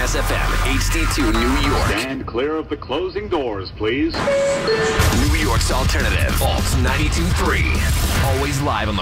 Jazz FM, HD2 New York. Stand clear of the closing doors, please. New York's alternative, Alt 92.3. Always live on the